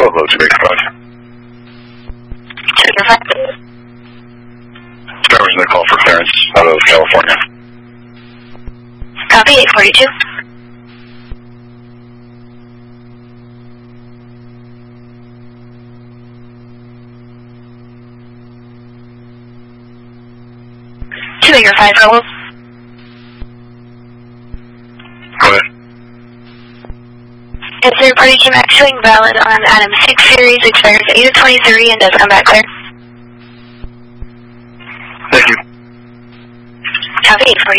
hello, Jamaica 5. Jamaica 5. Star was call for Clarence out of California. Copy 842. Jamaica 5 Rebel. Go ahead. Is third-party QMAX showing valid on Adam 6 series, expires 8 of 23 and does come back clear? Thank you. Copy 842.